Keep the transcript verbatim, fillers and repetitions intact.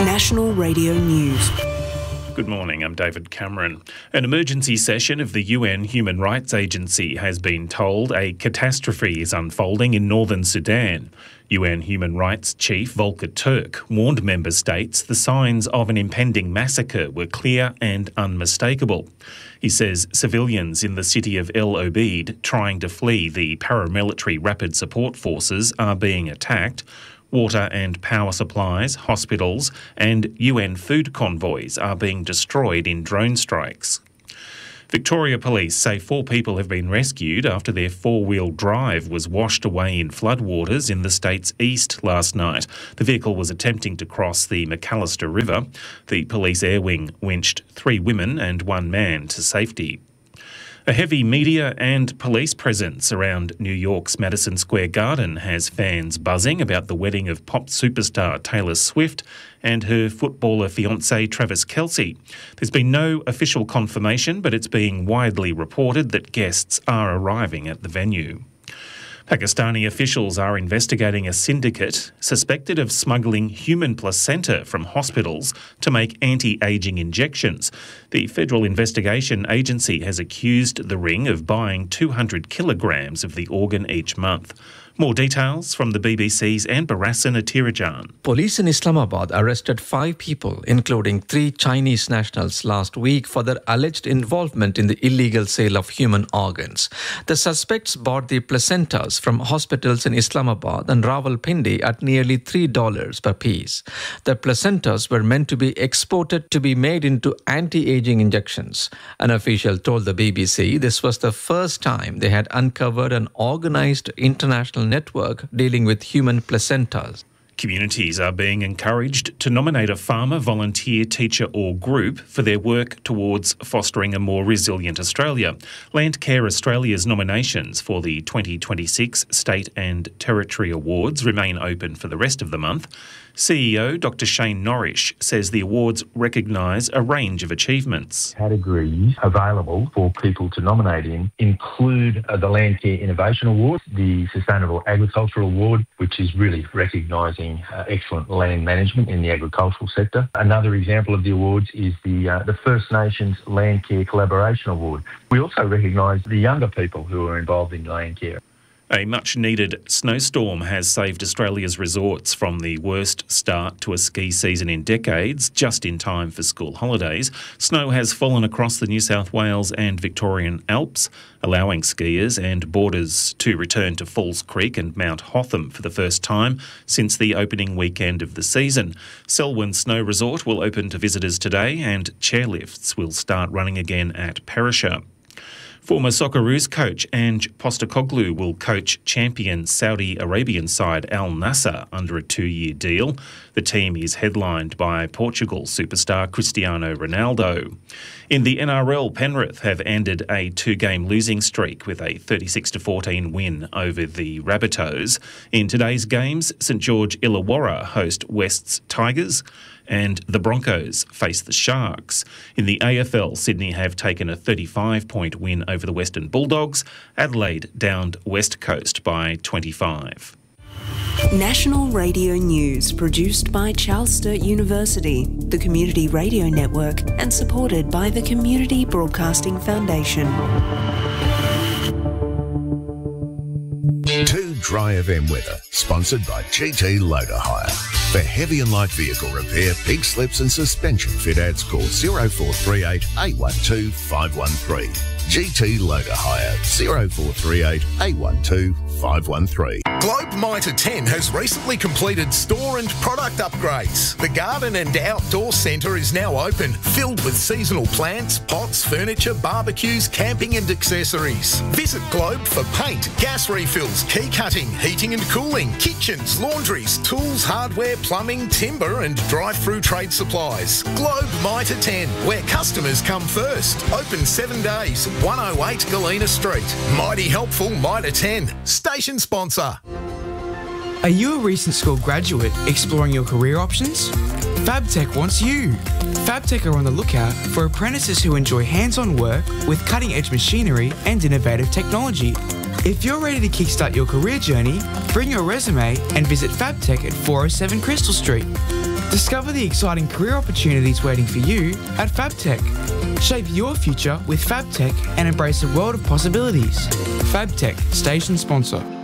National Radio News. Good morning, I'm David Cameron. An emergency session of the U N Human Rights Agency has been told a catastrophe is unfolding in northern Sudan. U N Human Rights Chief Volker Turk warned member states the signs of an impending massacre were clear and unmistakable. He says civilians in the city of El Obeid trying to flee the paramilitary rapid support forces are being attacked. Water and power supplies, hospitals and U N food convoys are being destroyed in drone strikes. Victoria Police say four people have been rescued after their four-wheel drive was washed away in floodwaters in the state's east last night. The vehicle was attempting to cross the McAllister River. The police air wing winched three women and one man to safety. A heavy media and police presence around New York's Madison Square Garden has fans buzzing about the wedding of pop superstar Taylor Swift and her footballer fiancé Travis Kelce. There's been no official confirmation, but it's being widely reported that guests are arriving at the venue. Pakistani officials are investigating a syndicate suspected of smuggling human placenta from hospitals to make anti-aging injections. The Federal Investigation Agency has accused the ring of buying two hundred kilograms of the organ each month. More details from the B B C's Anne Barassan Atirajan. Police in Islamabad arrested five people, including three Chinese nationals, last week for their alleged involvement in the illegal sale of human organs. The suspects bought the placentas from hospitals in Islamabad and Rawalpindi at nearly three dollars per piece. The placentas were meant to be exported to be made into anti-aging injections. An official told the B B C this was the first time they had uncovered an organized international network dealing with human placentas. Communities are being encouraged to nominate a farmer, volunteer, teacher or group for their work towards fostering a more resilient Australia. Landcare Australia's nominations for the twenty twenty-six State and Territory Awards remain open for the rest of the month. C E O Doctor Shane Norrish says the awards recognise a range of achievements. Categories available for people to nominate in include uh, the Landcare Innovation Award, the Sustainable Agriculture Award, which is really recognising uh, excellent land management in the agricultural sector. Another example of the awards is the, uh, the First Nations Landcare Collaboration Award. We also recognise the younger people who are involved in landcare. A much-needed snowstorm has saved Australia's resorts from the worst start to a ski season in decades, just in time for school holidays. Snow has fallen across the New South Wales and Victorian Alps, allowing skiers and boarders to return to Falls Creek and Mount Hotham for the first time since the opening weekend of the season. Selwyn Snow Resort will open to visitors today and chairlifts will start running again at Perisher. Former Socceroos coach Ange Postecoglou will coach champion Saudi Arabian side Al Nassr under a two-year deal. The team is headlined by Portugal superstar Cristiano Ronaldo. In the N R L, Penrith have ended a two-game losing streak with a thirty-six to fourteen win over the Rabbitohs. In today's games, St George Illawarra host West's Tigers and the Broncos face the Sharks. In the A F L, Sydney have taken a thirty-five point win over the Western Bulldogs. Adelaide downed West Coast by twenty-five. National Radio News, produced by Charles Sturt University, the Community Radio Network, and supported by the Community Broadcasting Foundation. two Dry F M weather, sponsored by G T Loader Hire. For heavy and light vehicle repair, big slips and suspension fit outs, call zero four three eight, eight one two, five one three. G T Loader Hire, zero four three eight, eight one two, five one three. Globe Mitre ten has recently completed store and product upgrades. The garden and outdoor centre is now open, filled with seasonal plants, pots, furniture, barbecues, camping and accessories. Visit Globe for paint, gas refills, key cutting, heating and cooling, kitchens, laundries, tools, hardware, plumbing, timber and drive-through trade supplies. Globe Mitre ten, where customers come first. Open seven days, one oh eight Galena Street. Mighty helpful Mitre ten. Station sponsor. Are you a recent school graduate exploring your career options? FabTech wants you. FabTech are on the lookout for apprentices who enjoy hands-on work with cutting-edge machinery and innovative technology. If you're ready to kickstart your career journey, bring your resume and visit FabTech at four oh seven Crystal Street. Discover the exciting career opportunities waiting for you at FabTech. Shape your future with FabTech and embrace a world of possibilities. FabTech, station sponsor.